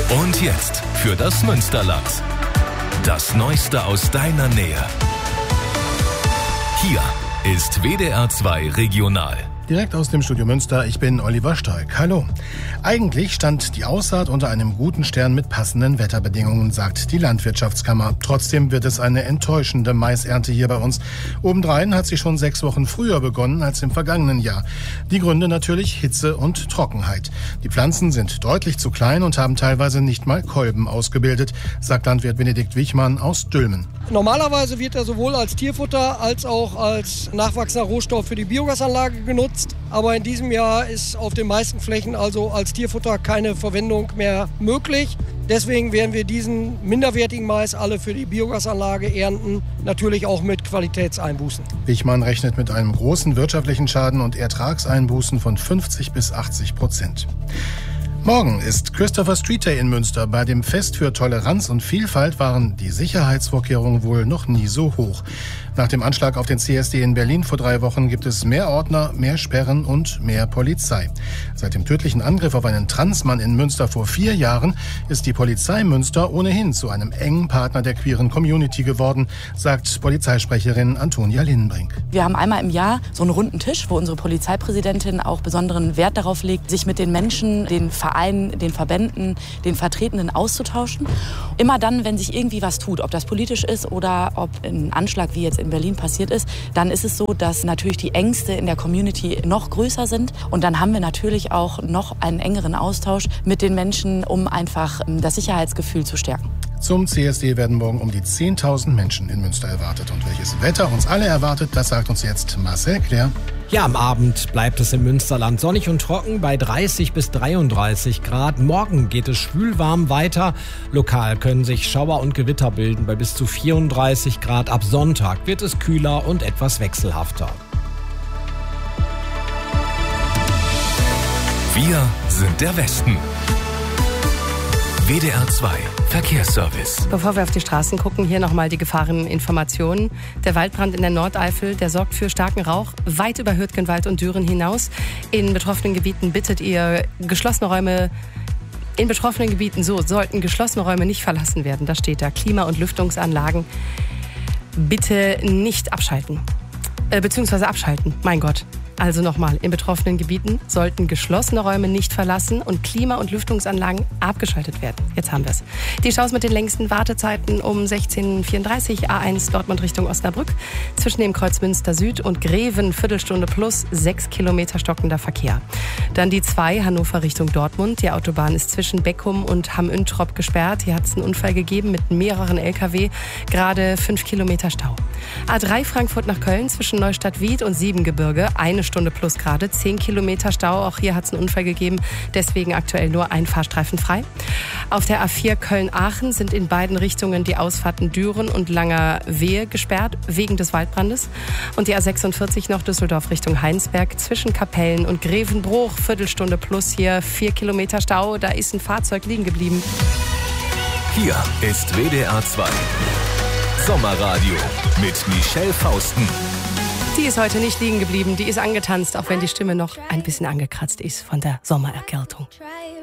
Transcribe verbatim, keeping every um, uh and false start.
Und jetzt für das Münsterland. Das Neueste aus deiner Nähe. Hier ist W D R zwei Regional. Direkt aus dem Studio Münster, ich bin Oliver Stoik. Hallo. Eigentlich stand die Aussaat unter einem guten Stern mit passenden Wetterbedingungen, sagt die Landwirtschaftskammer. Trotzdem wird es eine enttäuschende Maisernte hier bei uns. Obendrein hat sie schon sechs Wochen früher begonnen als im vergangenen Jahr. Die Gründe natürlich Hitze und Trockenheit. Die Pflanzen sind deutlich zu klein und haben teilweise nicht mal Kolben ausgebildet, sagt Landwirt Benedikt Wichmann aus Dülmen. Normalerweise wird er sowohl als Tierfutter als auch als nachwachsender Rohstoff für die Biogasanlage genutzt. Aber in diesem Jahr ist auf den meisten Flächen also als Tierfutter keine Verwendung mehr möglich. Deswegen werden wir diesen minderwertigen Mais alle für die Biogasanlage ernten, natürlich auch mit Qualitätseinbußen. Wichmann rechnet mit einem großen wirtschaftlichen Schaden und Ertragseinbußen von fünfzig bis achtzig Prozent. Morgen ist Christopher Street Day in Münster. Bei dem Fest für Toleranz und Vielfalt waren die Sicherheitsvorkehrungen wohl noch nie so hoch. Nach dem Anschlag auf den C S D in Berlin vor drei Wochen gibt es mehr Ordner, mehr Sperren und mehr Polizei. Seit dem tödlichen Angriff auf einen Transmann in Münster vor vier Jahren ist die Polizei Münster ohnehin zu einem engen Partner der queeren Community geworden, sagt Polizeisprecherin Antonia Lindenbrink. Wir haben einmal im Jahr so einen runden Tisch, wo unsere Polizeipräsidentin auch besonderen Wert darauf legt, sich mit den Menschen, den Vereinen, den Verbänden, den Vertretenen auszutauschen. Immer dann, wenn sich irgendwie was tut, ob das politisch ist oder ob ein Anschlag wie jetzt in Berlin passiert ist, dann ist es so, dass natürlich die Ängste in der Community noch größer sind. Und dann haben wir natürlich auch noch einen engeren Austausch mit den Menschen, um einfach das Sicherheitsgefühl zu stärken. Zum C S D werden morgen um die zehntausend Menschen in Münster erwartet. Und welches Wetter uns alle erwartet, das sagt uns jetzt Marcel Claire. Ja, am Abend bleibt es im Münsterland sonnig und trocken bei dreißig bis dreiunddreißig Grad. Morgen geht es schwülwarm weiter. Lokal können sich Schauer und Gewitter bilden bei bis zu vierunddreißig Grad. Ab Sonntag wird es kühler und etwas wechselhafter. Wir sind der Westen. W D R zwei Verkehrsservice. Bevor wir auf die Straßen gucken, hier nochmal die Gefahreninformationen. Der Waldbrand in der Nordeifel, der sorgt für starken Rauch weit über Hürtgenwald und Düren hinaus. In betroffenen Gebieten bittet ihr geschlossene Räume In betroffenen Gebieten so sollten geschlossene Räume nicht verlassen werden. Da steht da Klima- und Lüftungsanlagen bitte nicht abschalten. Äh, beziehungsweise abschalten, mein Gott. Also nochmal, in betroffenen Gebieten sollten geschlossene Räume nicht verlassen und Klima- und Lüftungsanlagen abgeschaltet werden. Jetzt haben wir es. Die Staus mit den längsten Wartezeiten um sechzehn Uhr vierunddreißig, A eins Dortmund Richtung Osnabrück. Zwischen dem Kreuz Münster Süd und Greven, Viertelstunde plus, sechs Kilometer stockender Verkehr. Dann die zwei, Hannover Richtung Dortmund. Die Autobahn ist zwischen Beckum und Hamm-Üntrop gesperrt. Hier hat es einen Unfall gegeben mit mehreren L K W. Gerade fünf Kilometer Stau. A drei Frankfurt nach Köln zwischen Neustadt-Wied und Siebengebirge. Eine Stunde plus gerade, zehn Kilometer Stau. Auch hier hat es einen Unfall gegeben, deswegen aktuell nur ein Fahrstreifen frei. Auf der A vier Köln-Aachen sind in beiden Richtungen die Ausfahrten Düren und Langerwehe gesperrt, wegen des Waldbrandes. Und die A sechsundvierzig noch Düsseldorf Richtung Heinsberg zwischen Kapellen und Grevenbruch, Viertelstunde plus hier, vier Kilometer Stau. Da ist ein Fahrzeug liegen geblieben. Hier ist W D R zwei Sommerradio mit Michelle Fausten. Die ist heute nicht liegen geblieben, die ist angetanzt, auch wenn die Stimme noch ein bisschen angekratzt ist von der Sommererkältung.